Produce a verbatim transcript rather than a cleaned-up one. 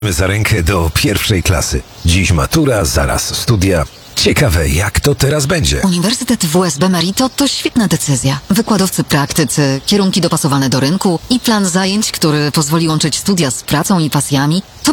Za rękę do pierwszej klasy. Dziś matura, zaraz studia. Ciekawe, jak to teraz będzie. Uniwersytet W S B Merito to świetna decyzja. Wykładowcy praktycy, kierunki dopasowane do rynku i plan zajęć, który pozwoli łączyć studia z pracą i pasjami, to